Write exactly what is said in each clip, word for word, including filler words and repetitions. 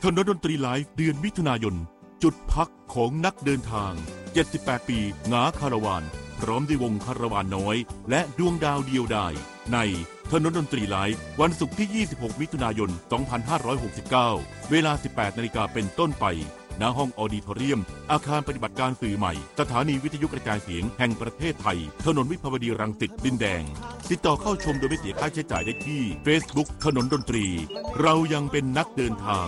ถนนดนตรีไลฟ์เดือนมิถุนายนจุดพักของนักเดินทางเจ็ดสิบแปดปีหงาคาราวานพร้อมด้วยวงคาราวานน้อยและดวงดาวเดียวดายในถนนดนตรีไลฟ์วันศุกร์ที่ยี่สิบหกมิถุนายนสองพันห้าร้อยหกสิบเก้าเวลา สิบแปดนาฬิกาเป็นต้นไปณห้องออดิทอเรียมอาคารปฏิบัติการสื่อใหม่สถานีวิทยุกระจายเสียงแห่งประเทศไทยถนนวิภาวดีรังสิตดินแดงติดต่อเข้าชมโดยไม่เสียค่าใช้จ่ายได้ที่ Facebook ถนนดนตรีเรายังเป็นนักเดินทาง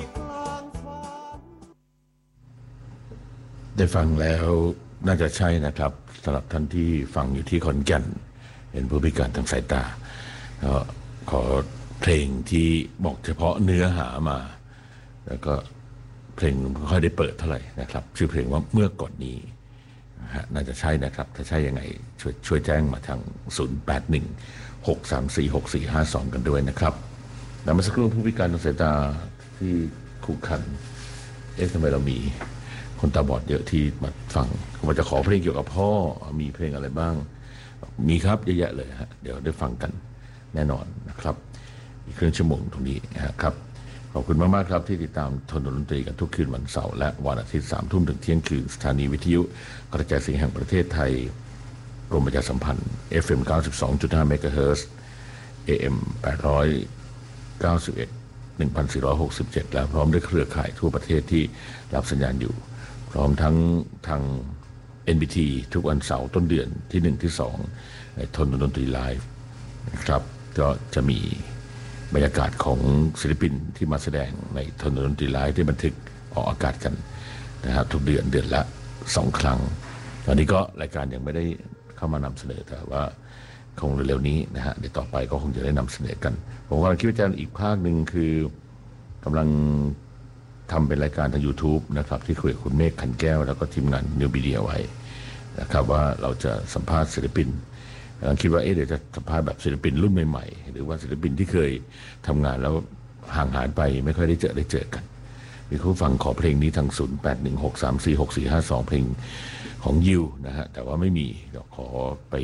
ได้ฟังแล้วน่าจะใช่นะครับสำหรับท่านที่ฟังอยู่ที่ขอนแก่นเป็นผู้พิการทางสายตาก็ขอเพลงที่บอกเฉพาะเนื้อหามาแล้วก็เพลงไม่ค่อยได้เปิดเท่าไหร่นะครับชื่อเพลงว่าเมื่อก่อนนี้น่าจะใช่นะครับถ้าใช่ยังไงช่วยช่วยแจ้งมาทางศูนย์ แปด หนึ่ง หก สาม สี่ หก สี่ ห้า สองกันด้วยนะครับแล้วเมื่อสักครู่ผู้พิการทางสายตาที่คุกคันเอ๊ะทำไมเรามีคนตาบอดเยอะที่มาฟังว่าจะขอเพลงเกี่ยวกับพ่อมีเพลงอะไรบ้างมีครับเยอะแยะเลยฮะเดี๋ยวได้ฟังกันแน่นอนนะครับอีกครึ่งชั่วโมงตรงนี้นะครับขอบคุณมากๆครับที่ติดตามถนนดนตรีกันทุกคืนวันเสาร์และวันอาทิตย์สามทุ่มถึงเที่ยงคืนสถานีวิทยุกระจายเสียงแห่งประเทศไทยกรมประชาสัมพันธ์ เอฟ เอ็ม เก้าสิบสองจุดห้า เมกะเฮิรตซ์ เอ เอ็ม แปดร้อยเก้าสิบเอ็ด หนึ่งพันสี่ร้อยหกสิบเจ็ดและพร้อมด้วยเครือข่ายทั่วประเทศที่รับสัญญาณอยู่พร้อมทั้งทาง เอ็น บี ที ทุกวันเสาร์ต้นเดือนที่หนึ่งที่สองในถนนดนตรีไลฟ์นะครับก็จะมีบรรยากาศของศิลปินที่มาแสดงในถนนดนตรีไลฟ์ที่บันทึกออกอากาศกันนะครับทุกเดือนเดือนละสองครั้งตอนนี้ก็รายการยังไม่ได้เข้ามานำเสนอแต่ว่าคงเร็วๆนี้นะฮะเดี๋ยวต่อไปก็คงจะได้นำเสนอกันผมกำลังคิดว่าจะอีกภาคหนึ่งคือกำลังทำเป็นรายการทาง YouTube นะครับที่คุยกับคุณเมฆขันแก้วแล้วก็ทีมงานนิวบีเดียไว้นะครับว่าเราจะสัมภาษณ์ศิลปินกำลังคิดว่าเอ๊ะเดี๋ยวจะสัมภาษณ์แบบศิลปินรุ่นใหม่ๆหรือว่าศิลปินที่เคยทำงานแล้วห่างหายไปไม่ค่อยได้เจอได้เจอกันมีผู้ฟังขอเพลงนี้ทางศูนย์ แปด หนึ่ง หก สาม สี่ หก สี่ ห้า สองเพลงของยิวนะฮะแต่ว่าไม่มีเดี๋ยวขอไป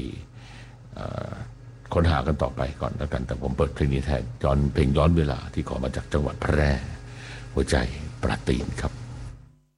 ค้นหากันต่อไปก่อนแล้วกันแต่ผมเปิดเพลงนี้แทนย้อนเพลงย้อนเวลาที่ขอมาจากจังหวัดแพร่หัวใจปราตีนครับ